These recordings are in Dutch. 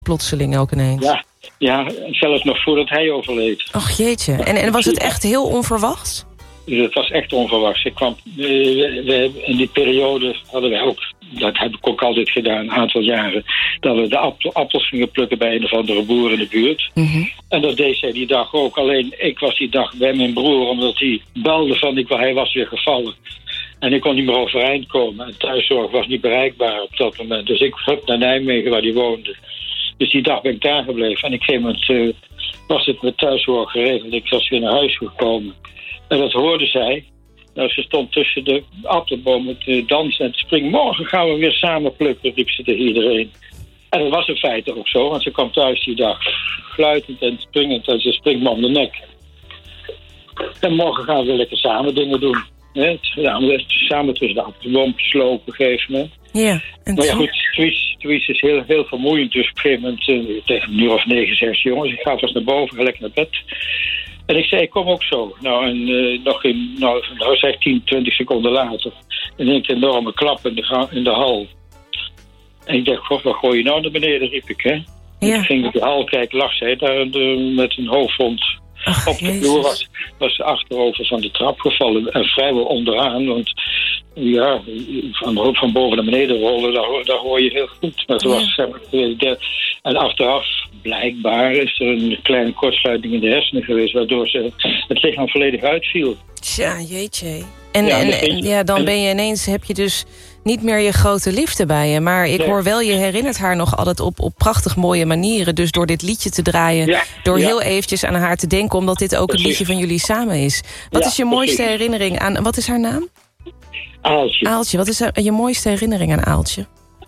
plotseling ook ineens. Ja, zelfs nog voordat hij overleed. Och jeetje. En was het echt heel onverwachts? Dus het was echt onverwachts. In die periode hadden wij ook, dat heb ik ook altijd gedaan, een aantal jaren, dat we de appels gingen plukken bij een of andere boer in de buurt. Mm-hmm. En dat deed zij die dag ook. Alleen ik was die dag bij mijn broer, omdat hij belde van hij was weer gevallen. En ik kon niet meer overeind komen. En thuiszorg was niet bereikbaar op dat moment. Dus ik hup naar Nijmegen, waar hij woonde. Dus die dag ben ik daar gebleven. En op een gegeven moment was het met thuiszorg geregeld. Ik was weer naar huis gekomen. En dat hoorde zij. Nou, ze stond tussen de appelbomen te dansen en te springen. Morgen gaan we weer samen plukken, riep ze tegen iedereen. En dat was in feite ook zo, want ze kwam thuis die dag fluitend en springend en ze springt me om de nek. En morgen gaan we lekker samen dingen doen. Samen tussen de appelboompjes lopen op een gegeven moment. Ja, maar ja goed, Louise is heel vermoeiend. Dus op een gegeven moment tegen een uur of 9 zegt ze, jongens, ik ga vast naar boven, ga lekker naar bed. En ik zei, ik kom ook zo. Nou, en nog zeg 10, 20 seconden later. En ik een enorme klap in de hal. En ik dacht, god, wat gooi je nou naar beneden, riep ik, hè. Ja. Ik ging op de hal kijken, lag zij daar met een hoofdwond. Op de vloer was ze achterover van de trap gevallen. En vrijwel onderaan, want ja, van boven naar beneden rollen, daar hoor je heel goed. Maar en achteraf, blijkbaar, is er een kleine kortsluiting in de hersenen geweest, waardoor ze het lichaam volledig uitviel. Tja, jeetje. En dan ben je ineens, heb je dus niet meer je grote liefde bij je. Maar ik hoor wel, je herinnert haar nog altijd op prachtig mooie manieren. Dus door dit liedje te draaien, door heel eventjes aan haar te denken, omdat dit ook het liedje van jullie samen is. Wat is je mooiste herinnering aan, wat is haar naam? Aaltje. Aaltje, wat is je mooiste herinnering aan Aaltje?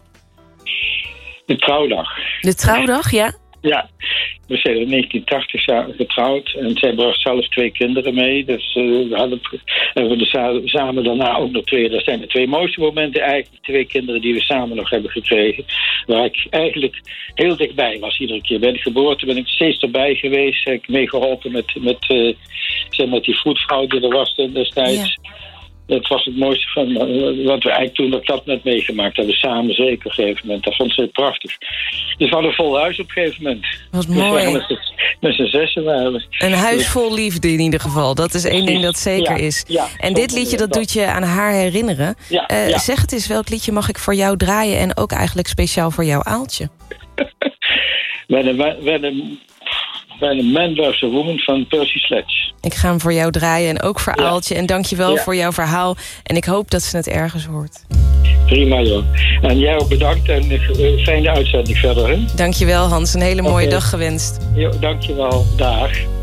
De trouwdag. De trouwdag, ja? Ja, we zijn in 1980 getrouwd en zij bracht zelf 2 kinderen mee. Dus we hebben samen daarna ook nog 2. Dat zijn de 2 mooiste momenten eigenlijk. 2 kinderen die we samen nog hebben gekregen. Waar ik eigenlijk heel dichtbij was iedere keer. Bij de geboorte ben ik steeds erbij geweest. Heb ik meegeholpen met die voetvrouw die er was destijds. Ja. Dat was het mooiste van wat we eigenlijk toen dat net meegemaakt hebben. Samen zeker op een gegeven moment. Dat vond ze prachtig. Dus we hadden vol huis op een gegeven moment. Wat mooi. Met z'n 6 waren we. Een huis vol liefde in ieder geval. Dat is één ding dat zeker is. Ja, en dit liedje dat doet je aan haar herinneren. Zeg het eens, welk liedje mag ik voor jou draaien en ook eigenlijk speciaal voor jouw Aaltje? Bij de Man Loves a Woman van Percy Sledge. Ik ga hem voor jou draaien en ook voor Aaltje. En dank je wel voor jouw verhaal. En ik hoop dat ze het ergens hoort. Prima, joh. En jij ook bedankt en fijne uitzending verder. Hè? Dank je wel, Hans. Een hele mooie dag gewenst. Jo, dank je wel. Dag.